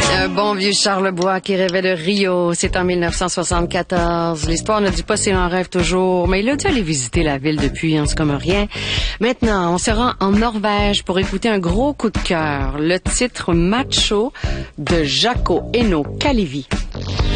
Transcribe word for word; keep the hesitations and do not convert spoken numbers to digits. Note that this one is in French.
Un bon vieux Charlebois qui rêvait de Rio, c'est en mille neuf cent soixante-quatorze. L'histoire ne dit pas s'il en rêve toujours, mais il a dû aller visiter la ville depuis, hein, c'est comme rien. Maintenant, on se rend en Norvège pour écouter un gros coup de cœur, le titre Macho de Jaakko Eno Kalevi.